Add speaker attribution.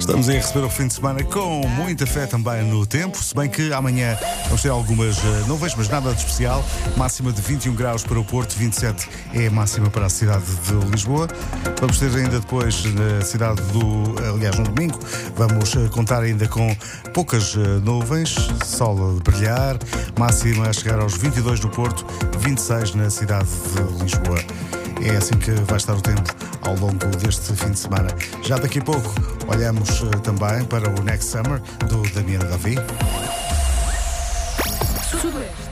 Speaker 1: Estamos a receber o fim de semana com muita fé também no tempo, se bem que amanhã vamos ter algumas nuvens, mas nada de especial. Máxima de 21 graus para o Porto, 27 é a máxima para a cidade de Lisboa. Vamos ter ainda depois na cidade aliás, no domingo, vamos contar ainda com poucas nuvens, sol a brilhar, máxima a chegar aos 22 no Porto, 26 na cidade de Lisboa. É assim que vai estar o tempo ao longo deste fim de semana. Já daqui a pouco olhamos também para o Next Summer do Damiano Davi.
Speaker 2: Sudoeste.